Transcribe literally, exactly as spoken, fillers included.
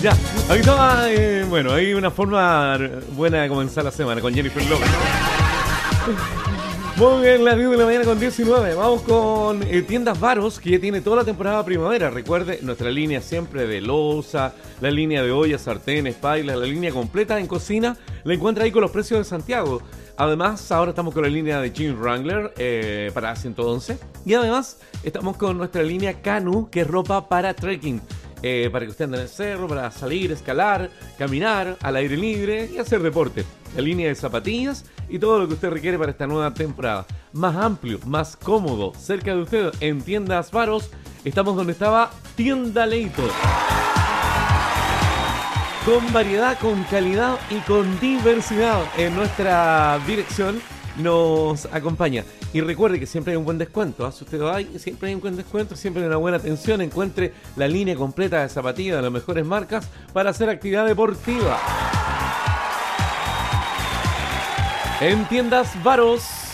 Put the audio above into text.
Ya, ahí está, eh, bueno, hay una forma buena de comenzar la semana con Jennifer López. Muy bien, las diez de la mañana con diecinueve. Vamos con eh, Tiendas Varos, que ya tiene toda la temporada primavera. Recuerde, nuestra línea siempre de loza, la línea de ollas, sartenes, pailas, la línea completa en cocina, la encuentra ahí con los precios de Santiago. Además, ahora estamos con la línea de Jeans Wrangler eh, para ciento once. Y además, estamos con nuestra línea Canu, que es ropa para trekking. Eh, para que usted ande en el cerro, para salir, escalar, caminar al aire libre y hacer deporte. La línea de zapatillas y todo lo que usted requiere para esta nueva temporada. Más amplio, más cómodo, cerca de usted en Tiendas Varos. Estamos donde estaba Tienda Leito. Con variedad, con calidad y con diversidad en nuestra dirección nos acompaña. Y recuerde que siempre hay un buen descuento, ¿eh? Si usted va ahí, siempre hay un buen descuento, siempre hay una buena atención. Encuentre la línea completa de zapatillas de las mejores marcas para hacer actividad deportiva. En Tiendas Varos.